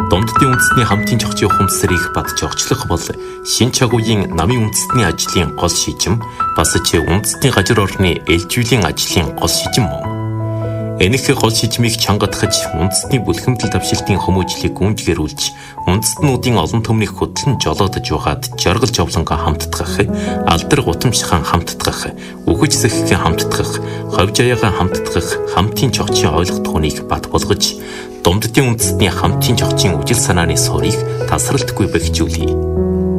Домддын үндэстний хамтын зохицын ухамсарыг бат зохицлох бол шин чагуугийн намын үндэстний ажлын гол шийдвэр бас ч үндэстний газар орны ээлжүүлэн ажлын гол шийдвэр мөн. Энэхүү гол шийдвэрийг чангадахж үндэстний бүлхэмдэл давшилтын хүмүүжлийг гүнжгэрүүлж үндэстнүүдийн олон төмнийг хөтлөн жолоодож угаад жаргал жовлонго хамтдах, алдар гутамшхан хамтдах, үхэж сэххэн хамтдах, ховж аяагаа хамтдах хамтын зохицын ойлгох хүнийг бат болгож Домддын үндэстний хамтын зохицын үжил санааны суурийг тасралтгүй бэхжүүлье.